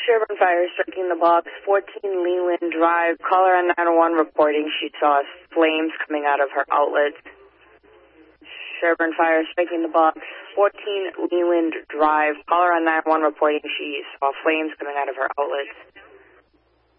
Sherburne Fire striking the box, 14 Leland Drive. Caller on 901 reporting she saw flames coming out of her outlets. Sherburne Fire striking the box, 14 Leland Drive. Caller on 911 reporting she saw flames coming out of her outlets.